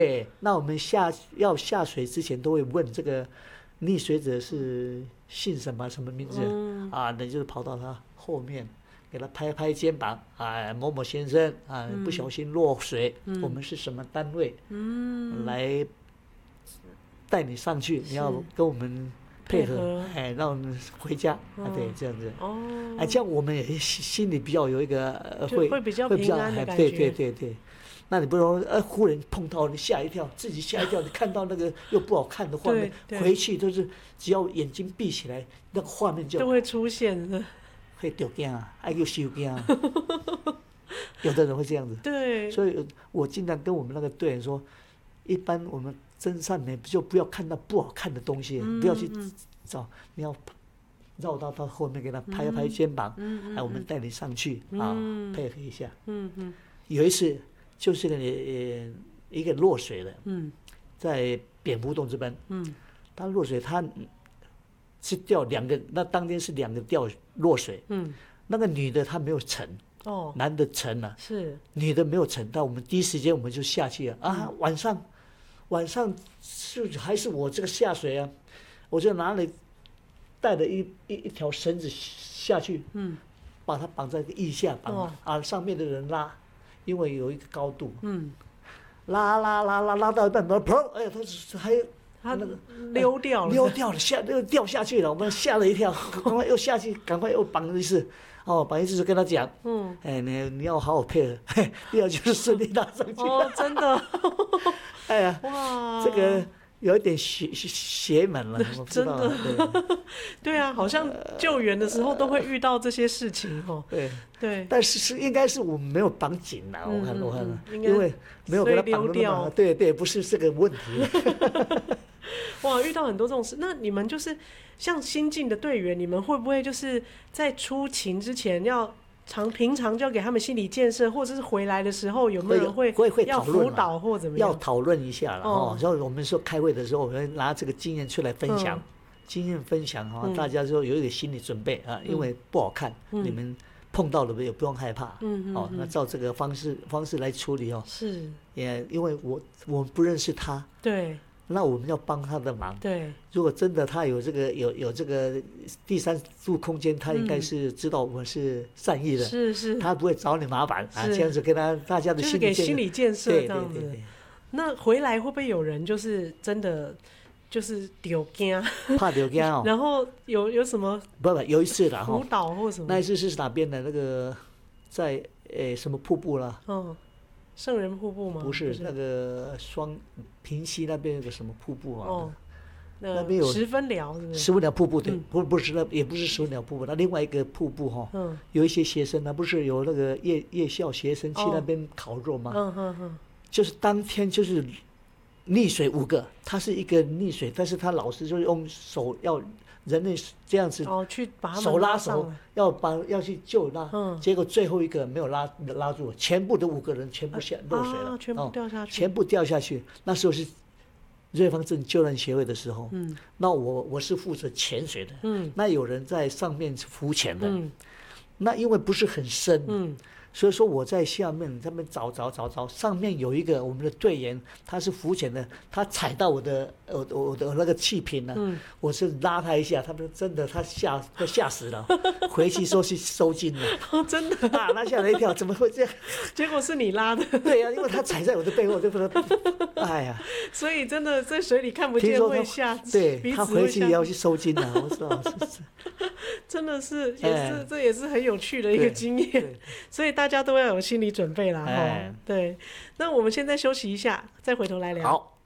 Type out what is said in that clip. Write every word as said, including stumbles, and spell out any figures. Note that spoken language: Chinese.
对，那我们下要下水之前都会问这个溺水者是姓什么什么名字、嗯、啊，那就是跑到他后面给他拍拍肩膀啊，某某先生啊、嗯，不小心落水、嗯，我们是什么单位，嗯，来带你上去，你要跟我们配合，配合哎，让我们回家、哦、啊，对，这样子，哦，哎，这样我们也心里比较有一个会会比较平安的感觉， 对对对对。那你不能呃忽然碰到你吓一跳，自己吓一跳，你看到那个又不好看的画面，回去都是只要眼睛闭起来，那个画面就都会出现的， 会丢惊啊，还有受惊啊，有的人会这样子。 对， 所以我经常跟我们那个队员说，一般我们真善美就不要看到不好看的东西，嗯、不要去找，你要绕到他后面给他拍一拍肩膀，嗯、哎，我们带你上去、嗯、啊，配合一下。嗯嗯，有一次。就是个呃一个落水的，嗯，在蝙蝠洞这边，嗯，他落水，他是掉两个，那当天是两个掉落水，嗯，那个女的她没有沉，哦，男的沉了、啊， 是， 女的没有沉，但我们第一时间我们就下去了、嗯、啊，晚上晚上是还是我这个下水啊，我就拿了带了一一一条绳子下去，嗯，把它绑在腋下绑、哦、啊，上面的人拉。因为有一个高度，嗯，拉拉拉拉拉到一半，砰！哎呀，他还他那个溜掉了， 溜掉了，下又掉下去了，我们吓了一跳，赶快又下去，赶快又绑一次，哦，绑一次就跟他讲，嗯，哎，你你要好好配合，嘿，第二就是顺利拉上去， 哦，真的， 哎呀，哇，这个。有一点邪邪门了，我不知道。 对, 对啊，好像救援的时候都会遇到这些事情哦。 对对， 但是是应该是我们没有绑紧了，我看我看，因为没有给他绑掉。对对，不是这个问题。 哇，遇到很多这种事，那你们就是像新进的队员，你们会不会就是在出勤之前要？常平常就要给他们心理建设，或者是回来的时候有没有人会会会要辅导或怎么样？ 要讨论一下了哦。然后我们说开会的时候，我们拿这个经验出来分享，嗯、经验分享哈、嗯，大家就有一个心理准备啊，因为不好看，嗯、你们碰到了也不用害怕，嗯哦，那照这个方式方式来处理哦。 是， 也因为我我不认识他， 对。 那我们要帮他的忙。 对， 如果真的他有这个有有这个第三度空间，他应该是知道我们是善意的， 是是， 他不会找你麻烦啊。这样子跟他大家的心理就是给心理建设这样子。 对对对对， 那回来会不会有人就是真的就是丢惊， 怕丢惊哦？ 然后有有什么？ 不不，有一次啦， 辅导或什么？ 那一次是哪边的？那个在诶什么瀑布啦？ 嗯。圣人瀑布吗？ 不是，那个双平溪那边有个什么瀑布啊？ 哦， 那边有十分寮，是不是？ 十分寮瀑布对，嗯、不不是那也不是十分寮瀑布，那另外一个瀑布哈、哦，嗯，有一些学生呢，不是有那个夜夜校学生去那边烤肉吗？ 嗯嗯嗯， 就是当天就是溺水五个，他是一个溺水，但是他老师就用手要。人类这样子哦，去把他们手拉手，要把要去救拉，嗯，结果最后一个没有拉拉住，全部的五个人全部下落水了， 啊，全部掉下去， 哦，全部掉下去。那时候是瑞芳镇救难协会的时候，嗯，那我我是负责潜水的，嗯，那有人在上面浮潜的，嗯，那因为不是很深，嗯。所以说我在下面他们找找找找，上面有一个我们的队员，他是浮潜的，他踩到我的我我的那个气瓶呢、啊嗯，我是拉他一下，他们真的他吓他吓死了，回去说去收金了， 哦，真的啊，那吓了一跳，怎么会这样？ 结果是你拉的， 对呀、啊，因为他踩在我的背后，就不能，哎呀， 所以真的在水里看不见会吓， 对，他回去也要去收金了，我知道，是是， 真的是也是、哎、这也是很有趣的一个经验，所以。大家都要有心理准备啦， 哎， 对。那我们现在休息一下，再回头来聊。 好。